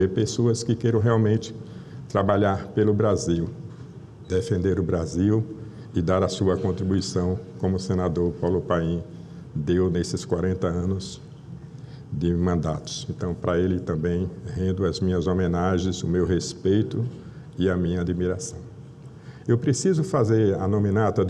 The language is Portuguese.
Pessoas que queiram realmente trabalhar pelo Brasil, defender o Brasil e dar a sua contribuição como o senador Paulo Paim deu nesses 40 anos de mandatos. Então, para ele também rendo as minhas homenagens, o meu respeito e a minha admiração. Eu preciso fazer a nominata